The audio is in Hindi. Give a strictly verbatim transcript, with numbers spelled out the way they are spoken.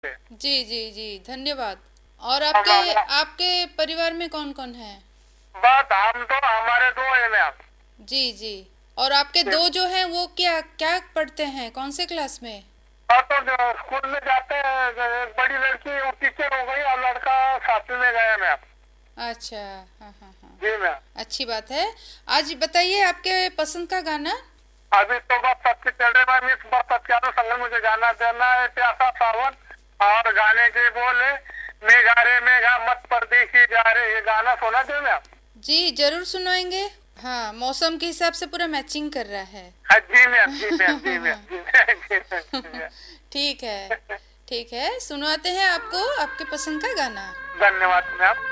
जी जी जी, धन्यवाद। और आपके आपके परिवार में कौन कौन है? बस हम तो हमारे दो है मैम। जी जी। और आपके दो जो हैं वो क्या क्या पढ़ते हैं, कौन से क्लास में? और तो जो स्कूल में जाते हैं, एक बड़ी लड़की वो टीचर हो गई और लड़का सातवीं में गया मैम। अच्छा, हाँ हाँ हाँ, जी मैम। अच्छी बात है। आज बताइए आपके पसंद का गाना। अभी तो बस सबसे पहले बार मिस बस प्यारो संग मुझे गाना देना है, प्यासा सावन। और गाने के बोले, मेघा रे मेघा मत परदेसी जा रे, ये गाना सुना दे मैम। जी जरूर सुनाएंगे। हाँ, मौसम के हिसाब से पूरा मैचिंग कर रहा है। हाँ जी मैम, जी मैम, जी मैम, जी मैम, जी मैम, जी मैम। ठीक है, ठीक है, सुनवाते हैं आपको आपके पसंद का गाना। धन्यवाद मैम।